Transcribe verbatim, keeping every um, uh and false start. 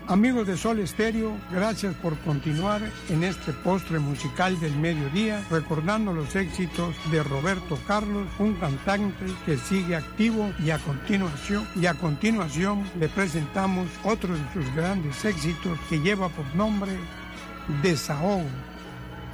Amigos de Sol Estéreo, gracias por continuar en este postre musical del mediodía, recordando los éxitos de Roberto Carlos, un cantante que sigue activo, y a continuación, y a continuación le presentamos otro de sus grandes éxitos que lleva por nombre Desahogo.